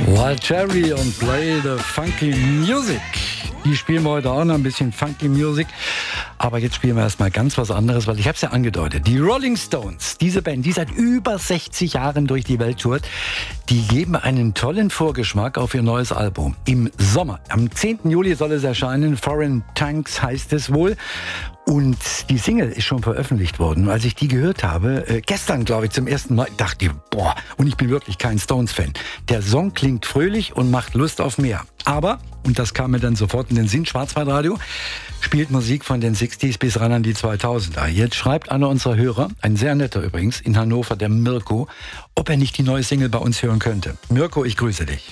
Wild Cherry und Play the Funky Music. Die spielen wir heute auch noch ein bisschen Funky Music. Aber jetzt spielen wir erstmal ganz was anderes, weil ich habe es ja angedeutet. Die Rolling Stones, diese Band, die seit über 60 Jahren durch die Welt tourt, die geben einen tollen Vorgeschmack auf ihr neues Album. Im Sommer, am 10. Juli soll es erscheinen. Foreign Tanks heißt es wohl. Und die Single ist schon veröffentlicht worden. Und als ich die gehört habe, gestern glaube ich zum ersten Mal, dachte ich, boah, und ich bin wirklich kein Stones-Fan. Der Song klingt fröhlich und macht Lust auf mehr. Aber, und das kam mir dann sofort in den Sinn, Schwarzwaldradio spielt Musik von den 60s bis ran an die 2000er. Jetzt schreibt einer unserer Hörer, ein sehr netter übrigens, in Hannover, der Mirko, ob er nicht die neue Single bei uns hören könnte. Mirko, ich grüße dich.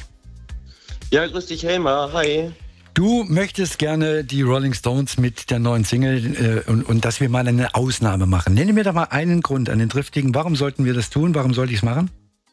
Ja, grüß dich, Helmer. Hi. Du möchtest gerne die Rolling Stones mit der neuen Single und dass wir mal eine Ausnahme machen. Nenne mir doch mal einen Grund, einen triftigen. Warum sollten wir das tun? Warum sollte ich es machen?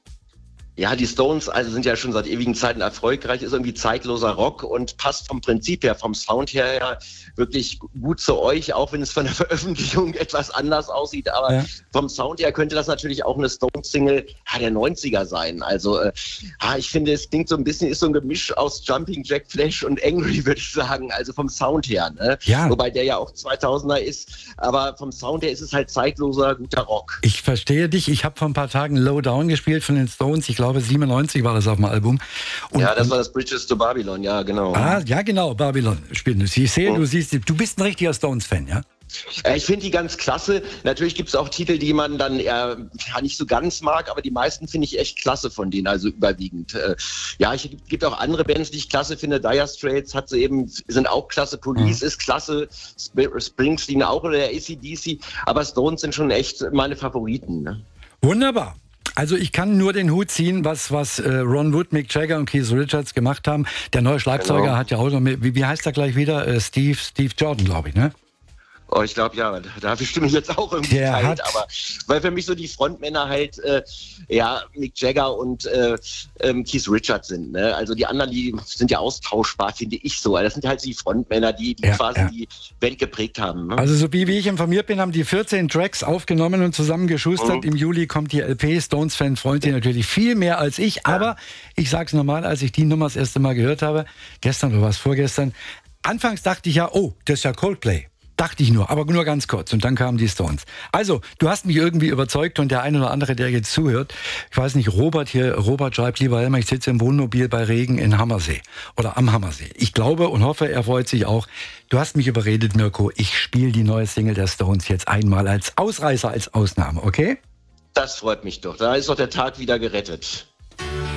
Ja, die Stones sind ja schon seit ewigen Zeiten erfolgreich, ist irgendwie zeitloser Rock und passt vom Prinzip her, vom Sound her ja wirklich gut zu euch, auch wenn es von der Veröffentlichung etwas anders aussieht. Aber vom Sound her könnte das natürlich auch eine Stones-Single der 90er sein. Also ich finde, es klingt so ein bisschen, ist so ein Gemisch aus Jumping Jack Flash und Angry, würde ich sagen. Also vom Sound her, ne? Ja. Wobei der ja auch 2000er ist. Aber vom Sound her ist es halt zeitloser, guter Rock. Ich verstehe dich. Ich habe vor ein paar Tagen Low Down gespielt von den Stones. Ich glaube 97 war das auf dem Album. Und, ja, das war das Bridges to Babylon, ja genau. Ja genau, Babylon spielen. Ich sehe, du bist ein richtiger Stones-Fan, ja? Ich finde die ganz klasse. Natürlich gibt es auch Titel, die man dann nicht so ganz mag, aber die meisten finde ich echt klasse von denen, also überwiegend. Es gibt auch andere Bands, die ich klasse finde. Dire Straits sind auch klasse, Police ist klasse, Springsteen auch oder der AC/DC, aber Stones sind schon echt meine Favoriten. Ne? Wunderbar. Also ich kann nur den Hut ziehen, was Ron Wood, Mick Jagger und Keith Richards gemacht haben. Der neue Schlagzeuger hat ja auch noch, wie heißt er gleich wieder? Steve Jordan, glaube ich, ne? Oh, ich glaube, ja, dafür stimme ich jetzt auch irgendwie kalt, aber weil für mich so die Frontmänner halt, Mick Jagger und Keith Richards sind, ne? Also die anderen, die sind ja austauschbar, finde ich so. Das sind halt die Frontmänner, die quasi die Welt geprägt haben. Ne? Also so wie ich informiert bin, haben die 14 Tracks aufgenommen und zusammengeschustert. Im Juli kommt die LP. Stones-Fan freut sich natürlich viel mehr als ich, aber ich sag's normal, als ich die Nummer das erste Mal gehört habe, gestern oder was vorgestern, anfangs dachte ich ja, oh, das ist ja Coldplay. Dachte ich nur, aber nur ganz kurz. Und dann kamen die Stones. Also, du hast mich irgendwie überzeugt und der eine oder andere, der jetzt zuhört, ich weiß nicht, Robert schreibt, lieber Helmer, ich sitze im Wohnmobil bei Regen in Hammersee oder am Hammersee. Ich glaube und hoffe, er freut sich auch. Du hast mich überredet, Mirko, ich spiele die neue Single der Stones jetzt einmal als Ausreißer, als Ausnahme, okay? Das freut mich doch. Da ist doch der Tag wieder gerettet.